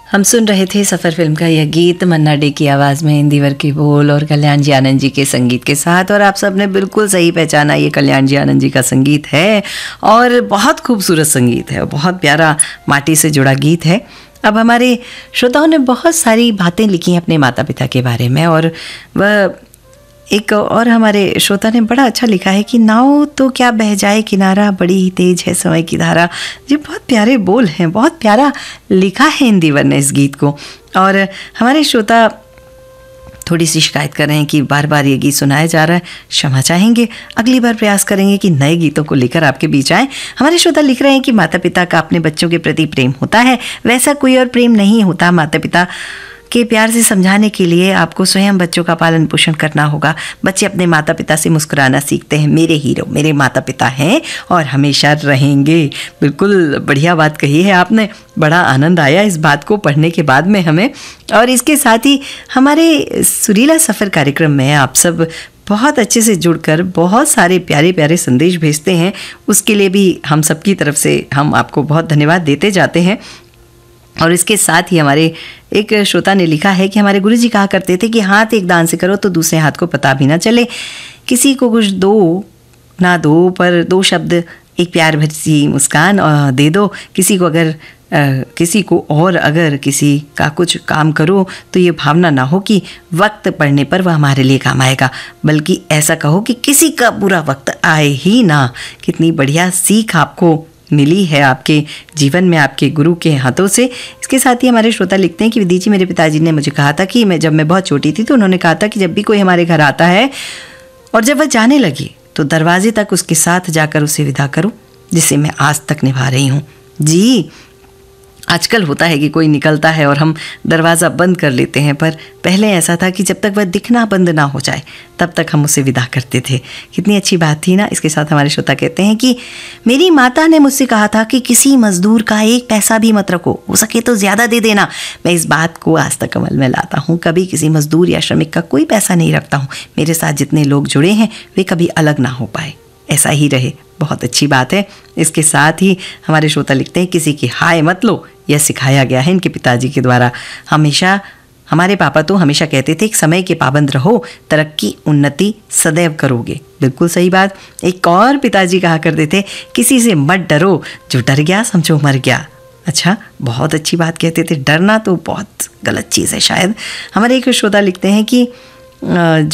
हम सुन रहे थे सफ़र फिल्म का यह गीत मन्ना डे की आवाज़ में इंदिवर के बोल और कल्याण जी आनंद जी के संगीत के साथ। और आप सब ने बिल्कुल सही पहचाना, ये कल्याण जी आनंद जी का संगीत है और बहुत खूबसूरत संगीत है, बहुत प्यारा माटी से जुड़ा गीत है। अब हमारे श्रोताओं ने बहुत सारी बातें लिखी हैं अपने माता पिता के बारे में, और वह एक और हमारे श्रोता ने बड़ा अच्छा लिखा है कि नाव तो क्या बह जाए किनारा, बड़ी ही तेज है समय की धारा। जी बहुत प्यारे बोल हैं, बहुत प्यारा लिखा है इंदिवर ने इस गीत को। और हमारे श्रोता थोड़ी सी शिकायत कर रहे हैं कि बार बार ये गीत सुनाया जा रहा है, क्षमा चाहेंगे, अगली बार प्रयास करेंगे कि नए गीतों को लेकर आपके बीच आएँ। हमारे श्रोता लिख रहे हैं कि माता पिता का अपने बच्चों के प्रति प्रेम होता है, वैसा कोई और प्रेम नहीं होता। माता पिता के प्यार से समझाने के लिए आपको स्वयं बच्चों का पालन पोषण करना होगा। बच्चे अपने माता पिता से मुस्कुराना सीखते हैं। मेरे हीरो मेरे माता पिता हैं और हमेशा रहेंगे। बिल्कुल बढ़िया बात कही है आपने, बड़ा आनंद आया इस बात को पढ़ने के बाद में हमें। और इसके साथ ही हमारे सुरीला सफ़र कार्यक्रम में आप सब बहुत अच्छे से जुड़कर बहुत सारे प्यारे प्यारे संदेश भेजते हैं, उसके लिए भी हम सबकी तरफ से हम आपको बहुत धन्यवाद देते जाते हैं। और इसके साथ ही हमारे एक श्रोता ने लिखा है कि हमारे गुरुजी कहा करते थे कि हाथ एक दान से करो तो दूसरे हाथ को पता भी ना चले। किसी को कुछ दो ना दो, पर दो शब्द एक प्यार भरी मुस्कान दे दो। किसी को अगर किसी का कुछ काम करो तो ये भावना ना हो कि वक्त पड़ने पर वह हमारे लिए काम आएगा, बल्कि ऐसा कहो कि किसी का बुरा वक्त आए ही ना। कितनी बढ़िया सीख आपको मिली है आपके जीवन में आपके गुरु के हाथों से। इसके साथ ही हमारे श्रोता लिखते हैं कि विधि जी, मेरे पिताजी ने मुझे कहा था कि जब मैं बहुत छोटी थी तो उन्होंने कहा था कि जब भी कोई हमारे घर आता है और जब वह जाने लगे तो दरवाजे तक उसके साथ जाकर उसे विदा करो, जिसे मैं आज तक निभा रही हूँ। जी आजकल होता है कि कोई निकलता है और हम दरवाज़ा बंद कर लेते हैं, पर पहले ऐसा था कि जब तक वह दिखना बंद ना हो जाए तब तक हम उसे विदा करते थे। कितनी अच्छी बात थी ना। इसके साथ हमारे श्रोता कहते हैं कि मेरी माता ने मुझसे कहा था कि किसी मजदूर का एक पैसा भी मत रखो, हो सके तो ज़्यादा दे देना। मैं इस बात को आज तक अमल में लाता हूँ, कभी किसी मजदूर या श्रमिक का कोई पैसा नहीं रखता हूँ। मेरे साथ जितने लोग जुड़े हैं वे कभी अलग ना हो पाए, ऐसा ही रहे। बहुत अच्छी बात है। इसके साथ ही हमारे श्रोता लिखते हैं किसी की हाय मत लो, यह सिखाया गया है इनके पिताजी के द्वारा। हमेशा हमारे पापा तो हमेशा कहते थे कि समय के पाबंद रहो, तरक्की उन्नति सदैव करोगे। बिल्कुल सही बात। एक और पिताजी कहा करते थे किसी से मत डरो, जो डर गया समझो मर गया। अच्छा, बहुत अच्छी बात कहते थे। डरना तो बहुत गलत चीज़ है शायद। हमारे एक श्रोता लिखते हैं कि